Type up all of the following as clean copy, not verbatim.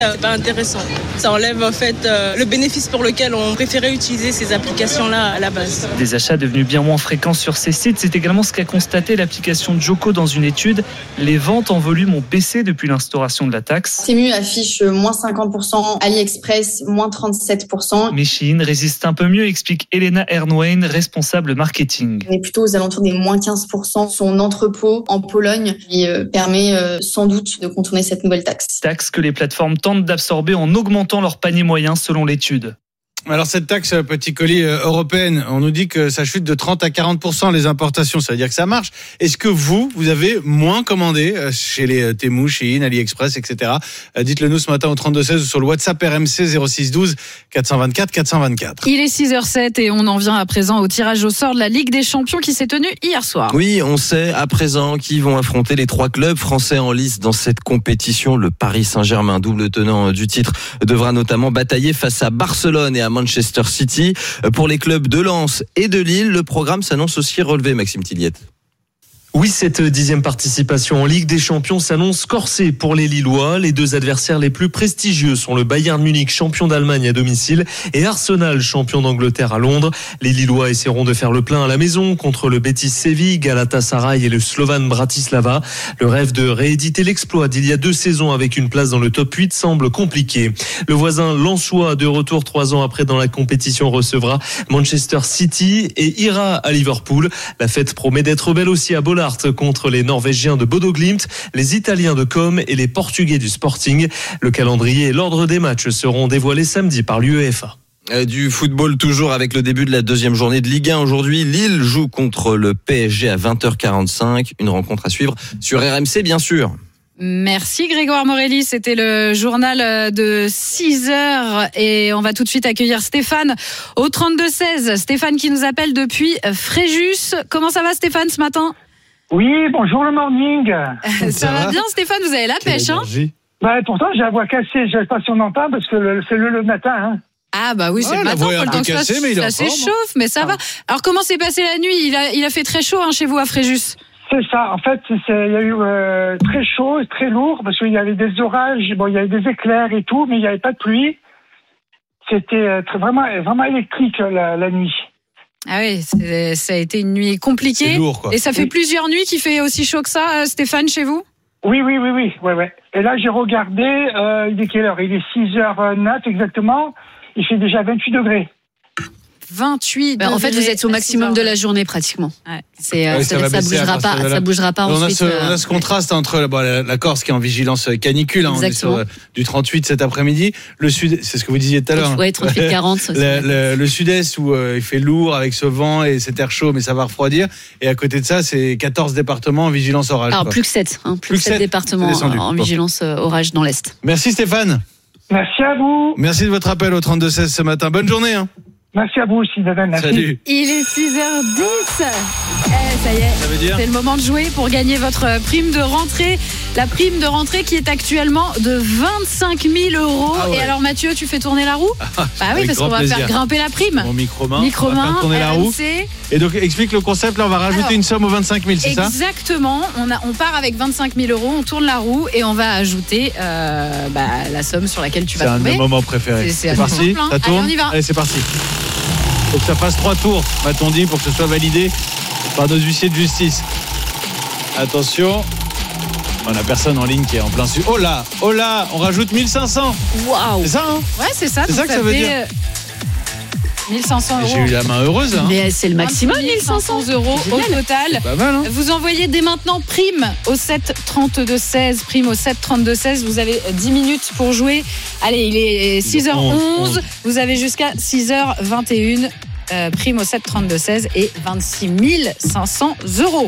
C'est pas intéressant. Ça enlève en fait le bénéfice pour lequel on préférait utiliser ces applications-là à la base. Des achats devenus bien moins fréquents sur ces sites, c'est également ce qu'a constaté l'application Joko dans une étude. Les ventes en volume ont baissé depuis l'instauration de la taxe. Temu affiche moins 50%, AliExpress moins 37%. Mais Shein résiste un peu mieux, explique Elena Ernwein, responsable marketing. On est plutôt aux alentours des moins 15%. Son entrepôt en Pologne lui permet sans doute de contourner cette nouvelle taxe. Taxe que les plateformes tentent d'absorber en augmentant leur panier moyen selon l'étude. Alors cette taxe petit colis européenne, on nous dit que ça chute de 30 à 40% les importations, ça veut dire que ça marche. Est-ce que vous avez moins commandé chez les Temu, Shein, AliExpress, etc. Dites-le nous ce matin au 32-16 ou sur le WhatsApp RMC 06 12 424 424. Il est 6h07 et on en vient à présent au tirage au sort de la Ligue des Champions qui s'est tenue hier soir. Oui, on sait à présent qui vont affronter les 3 clubs français en lice dans cette compétition. Le Paris Saint-Germain, double tenant du titre, devra notamment batailler face à Barcelone et à Manchester City. Pour les clubs de Lens et de Lille, le programme s'annonce aussi relevé, Maxime Tilliette. Oui, cette 10e participation en Ligue des Champions s'annonce corsée pour les Lillois. Les 2 adversaires les plus prestigieux sont le Bayern Munich, champion d'Allemagne à domicile, et Arsenal, champion d'Angleterre à Londres. Les Lillois essaieront de faire le plein à la maison contre le Betis Séville, Galatasaray et le Slovan Bratislava. Le rêve de rééditer l'exploit d'il y a 2 saisons avec une place dans le top 8 semble compliqué. Le voisin lensois, de retour 3 ans après dans la compétition, recevra Manchester City et ira à Liverpool. La fête promet d'être belle aussi à Bollard contre les Norvégiens de Bodo Glimt, les Italiens de Com et les Portugais du Sporting. Le calendrier et l'ordre des matchs seront dévoilés samedi par l'UEFA. Du football toujours avec le début de la 2e journée de Ligue 1 aujourd'hui. Lille joue contre le PSG à 20h45. Une rencontre à suivre sur RMC bien sûr. Merci Grégoire Morelli, c'était le journal de 6h et on va tout de suite accueillir Stéphane au 32-16. Stéphane qui nous appelle depuis Fréjus. Comment ça va Stéphane ce matin ? Oui, bonjour le morning. Ça va bien Stéphane, vous avez la pêche hein ? Pourtant j'ai la voix cassée, je sais pas si on entend parce que c'est le matin. Hein. Ah bah oui, c'est le matin, faut le temps que ça s'échauffe, mais ça va. Alors comment s'est passée la nuit ? Il a fait très chaud chez vous à Fréjus ? C'est ça, en fait, il y a eu très chaud, très lourd, parce qu'il y avait des orages, il y avait des éclairs et tout, mais il n'y avait pas de pluie. C'était vraiment électrique la nuit. Ah oui, ça a été une nuit compliquée. C'est lourd, quoi. Et ça fait plusieurs nuits qu'il fait aussi chaud que ça, Stéphane, chez vous ? Oui. Ouais. Et là, j'ai regardé, il est quelle heure ? Il est 6h09 exactement, il fait déjà 28 degrés. 28 degrés. En fait, vous êtes au maximum de la journée pratiquement. Ouais. Ça bougera pas on ensuite. On a ce contraste entre la Corse qui est en vigilance canicule, on est sur du 38 cet après-midi, le sud, c'est ce que vous disiez tout à l'heure. Ouais, 38-40. Le sud-est où il fait lourd avec ce vent et cet air chaud, mais ça va refroidir. Et à côté de ça, c'est 14 départements en vigilance orage. Alors plus que 7, plus que 7 départements en vigilance orage dans l'Est. Merci Stéphane. Merci à vous. Merci de votre appel au 32-16 ce matin. Bonne journée. Merci à vous aussi, David. Salut. Il est 6h10. Ça y est, ça veut dire c'est le moment de jouer pour gagner votre prime de rentrée. La prime de rentrée qui est actuellement de 25 000 €. Ah ouais. Et alors Mathieu, tu fais tourner la roue ? Bah oui, parce qu'on va faire grimper la prime. Mon micro-main, on va Micro-main, faire tourner la roue. Et donc explique le concept, là on va rajouter une somme aux 25 000, c'est ça ? Exactement, on part avec 25 000 €, on tourne la roue et on va ajouter la somme sur laquelle tu vas tomber. C'est un de mes moments préférés. C'est parti, ça tourne. Allez, on y va. Allez, c'est parti. Faut que ça fasse 3 tours, m'a-t-on dit, pour que ce soit validé par nos huissiers de justice. Attention, on a personne en ligne qui est en plein dessus. Oh là, on rajoute 1500. Waouh. C'est ça, hein ? Ouais, c'est ça. C'est ça que ça veut dire. 1500 €. J'ai eu la main heureuse. Hein. Mais c'est le maximum, 1500 € au total. C'est pas mal, hein. Vous envoyez dès maintenant prime au 7 32 16. Prime au 7 32 16. Vous avez 10 minutes pour jouer. Allez, il est 6h11. Vous avez jusqu'à 6h21. Prime au 7 32 16 et 26 500 €.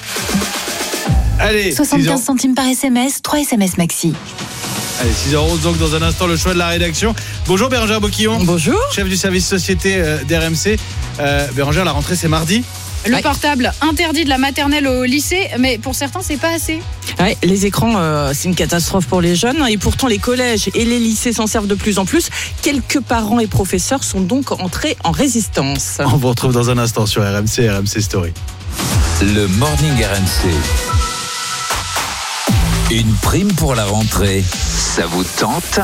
Allez, 75 centimes par SMS, 3 SMS maxi. Allez, 6h11, donc dans un instant, le choix de la rédaction. Bonjour Bérangère Boquillon. Bonjour. Chef du service société d'RMC. Bérangère, la rentrée, c'est mardi. Le portable interdit de la maternelle au lycée, mais pour certains, c'est pas assez. Ouais, les écrans, c'est une catastrophe pour les jeunes. Et pourtant, les collèges et les lycées s'en servent de plus en plus. Quelques parents et professeurs sont donc entrés en résistance. On vous retrouve dans un instant sur RMC Story. Le Morning RMC. Une prime pour la rentrée, ça vous tente ?